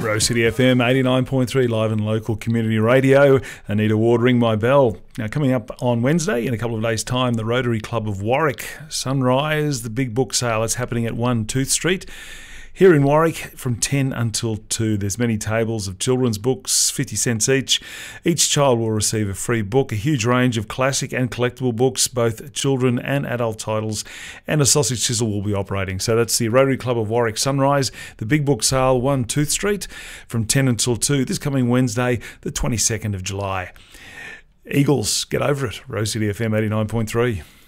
Rose City FM 89.3 live and local community radio. Anita Ward, Ring My Bell. Now, coming up on Wednesday in a couple of days' time, the Rotary Club of Warwick Sunrise, the big book sale is happening at 1 Tooth Street. Here in Warwick from 10 until 2. There's many tables of children's books, 50 cents each. Each child will receive a free book, a huge range of classic and collectible books, both children and adult titles, and a sausage sizzle will be operating. So that's the Rotary Club of Warwick Sunrise, the big book sale, 1 Tooth Street, from 10 until 2, this coming Wednesday, the 22nd of July. Eagles, get over it. Rose City FM 89.3.